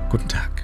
Guten Tag.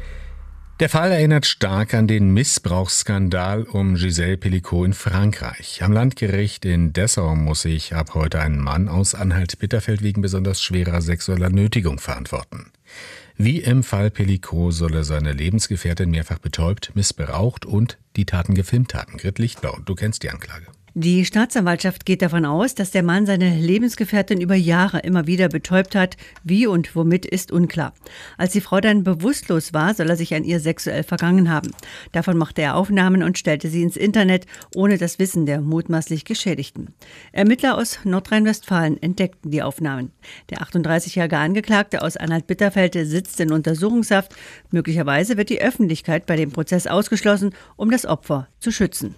Der Fall erinnert stark an den Missbrauchsskandal um Gisèle Pelicot in Frankreich. Am Landgericht in Dessau muss sich ab heute ein Mann aus Anhalt-Bitterfeld wegen besonders schwerer sexueller Nötigung verantworten. Wie im Fall Pelicot soll er seine Lebensgefährtin mehrfach betäubt, missbraucht und die Taten gefilmt haben. Grit Lichtblau, du kennst die Anklage. Die Staatsanwaltschaft geht davon aus, dass der Mann seine Lebensgefährtin über Jahre immer wieder betäubt hat. Wie und womit ist unklar. Als die Frau dann bewusstlos war, soll er sich an ihr sexuell vergangen haben. Davon machte er Aufnahmen und stellte sie ins Internet, ohne das Wissen der mutmaßlich Geschädigten. Ermittler aus Nordrhein-Westfalen entdeckten die Aufnahmen. Der 38-jährige Angeklagte aus Anhalt-Bitterfeld sitzt in Untersuchungshaft. Möglicherweise wird die Öffentlichkeit bei dem Prozess ausgeschlossen, um das Opfer zu schützen.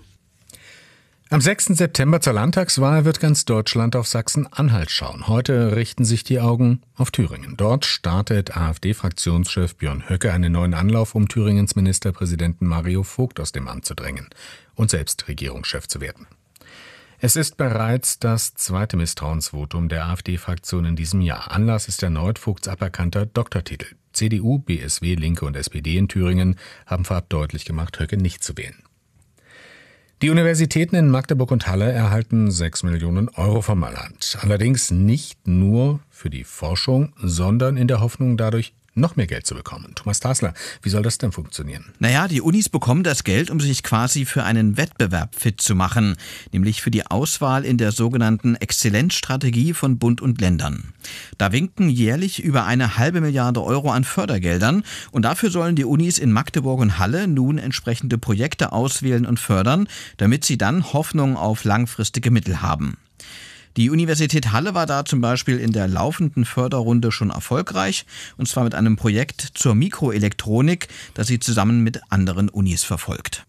Am 6. September zur Landtagswahl wird ganz Deutschland auf Sachsen-Anhalt schauen. Heute richten sich die Augen auf Thüringen. Dort startet AfD-Fraktionschef Björn Höcke einen neuen Anlauf, um Thüringens Ministerpräsidenten Mario Vogt aus dem Amt zu drängen und selbst Regierungschef zu werden. Es ist bereits das zweite Misstrauensvotum der AfD-Fraktion in diesem Jahr. Anlass ist erneut Vogts aberkannter Doktortitel. CDU, BSW, Linke und SPD in Thüringen haben vorab deutlich gemacht, Höcke nicht zu wählen. Die Universitäten in Magdeburg und Halle erhalten 6 Millionen Euro vom Land. Allerdings nicht nur für die Forschung, sondern in der Hoffnung, dadurch noch mehr Geld zu bekommen. Thomas Tasler, wie soll das denn funktionieren? Die Unis bekommen das Geld, um sich quasi für einen Wettbewerb fit zu machen, nämlich für die Auswahl in der sogenannten Exzellenzstrategie von Bund und Ländern. Da winken jährlich über 1,5 Milliarde Euro an Fördergeldern und dafür sollen die Unis in Magdeburg und Halle nun entsprechende Projekte auswählen und fördern, damit sie dann Hoffnung auf langfristige Mittel haben. Die Universität Halle war da zum Beispiel in der laufenden Förderrunde schon erfolgreich, und zwar mit einem Projekt zur Mikroelektronik, das sie zusammen mit anderen Unis verfolgt.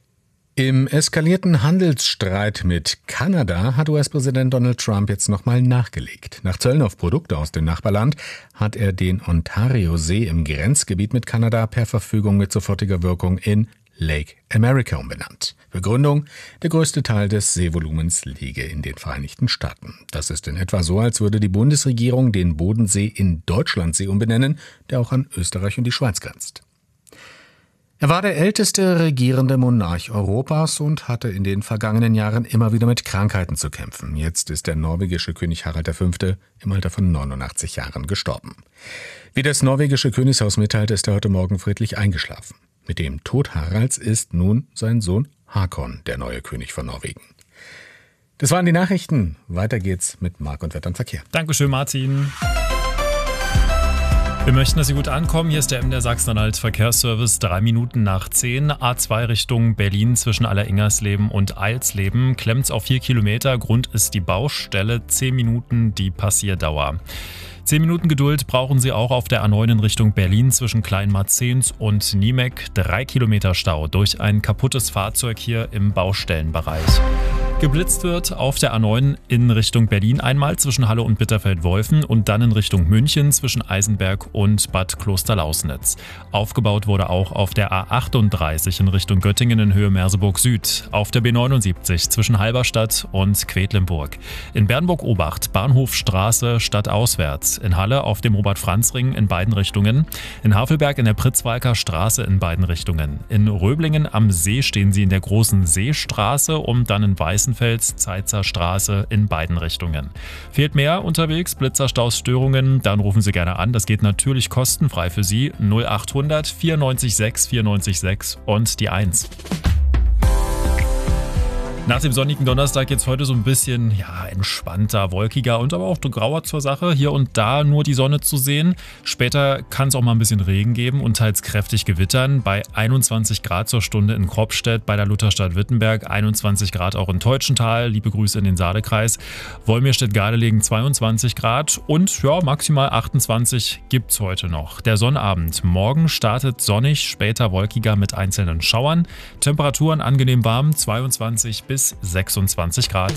Im eskalierten Handelsstreit mit Kanada hat US-Präsident Donald Trump jetzt nochmal nachgelegt. Nach Zöllen auf Produkte aus dem Nachbarland hat er den Ontario-See im Grenzgebiet mit Kanada per Verfügung mit sofortiger Wirkung in Lake America umbenannt. Begründung: der größte Teil des Seevolumens liege in den Vereinigten Staaten. Das ist in etwa so, als würde die Bundesregierung den Bodensee in Deutschlandsee umbenennen, der auch an Österreich und die Schweiz grenzt. Er war der älteste regierende Monarch Europas und hatte in den vergangenen Jahren immer wieder mit Krankheiten zu kämpfen. Jetzt ist der norwegische König Harald V. im Alter von 89 Jahren gestorben. Wie das norwegische Königshaus mitteilt, ist er heute Morgen friedlich eingeschlafen. Mit dem Tod Haralds ist nun sein Sohn Håkon der neue König von Norwegen. Das waren die Nachrichten. Weiter geht's mit Marc und Wetter und Verkehr. Dankeschön, Martin. Wir möchten, dass Sie gut ankommen. Hier ist der MDR Sachsen-Anhalt Verkehrsservice. 3 Minuten nach 10. A2 Richtung Berlin zwischen Alleringersleben und Eilsleben. Klemmt's auf 4 Kilometer. Grund ist die Baustelle. 10 Minuten die Passierdauer. 10 Minuten Geduld brauchen Sie auch auf der A9 in Richtung Berlin zwischen Kleinmarzens und Niemek. 3 Kilometer Stau durch ein kaputtes Fahrzeug hier im Baustellenbereich. Geblitzt wird auf der A9 in Richtung Berlin einmal zwischen Halle und Bitterfeld-Wolfen und dann in Richtung München zwischen Eisenberg und Bad Klosterlausnitz. Aufgebaut wurde auch auf der A38 in Richtung Göttingen in Höhe Merseburg Süd, auf der B79 zwischen Halberstadt und Quedlinburg. In Bernburg-Obacht Bahnhofstraße stadtauswärts, in Halle auf dem Robert-Franz-Ring in beiden Richtungen, in Havelberg in der Pritzwalker Straße in beiden Richtungen. In Röblingen am See stehen Sie in der großen Seestraße und dann in Weißenfels-Zeitzer Straße in beiden Richtungen. Fehlt mehr unterwegs, Blitzerstaus, Störungen, dann rufen Sie gerne an. Das geht natürlich kostenfrei für Sie. 0800 94 6 94 6 und die 1. Nach dem sonnigen Donnerstag jetzt heute so ein bisschen entspannter, wolkiger und aber auch grauer zur Sache. Hier und da nur die Sonne zu sehen. Später kann es auch mal ein bisschen Regen geben und teils kräftig gewittern. Bei 21 Grad zur Stunde in Kroppstedt bei der Lutherstadt Wittenberg, 21 Grad auch in Teutschenthal. Liebe Grüße in den Saalekreis. Wolmirstedt-Gardelegen 22 Grad und maximal 28 gibt's heute noch. Der Sonnabend. Morgen startet sonnig, später wolkiger mit einzelnen Schauern. Temperaturen angenehm warm, 22 bis 26 Grad.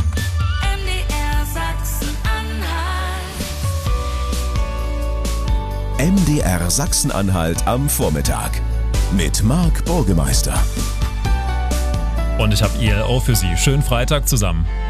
MDR Sachsen-Anhalt am Vormittag mit Marc Burgemeister. Und ich habe ILO für Sie. Schönen Freitag zusammen.